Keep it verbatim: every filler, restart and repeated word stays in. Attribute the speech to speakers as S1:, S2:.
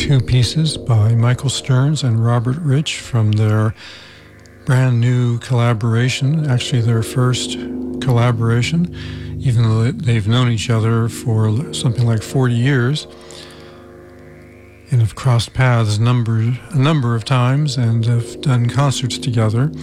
S1: two pieces by Michael Stearns and Robert Rich from their brand new collaboration, actually their first collaboration, even though they've known each other for something like forty years and have crossed paths number, a number of times and have done concerts together.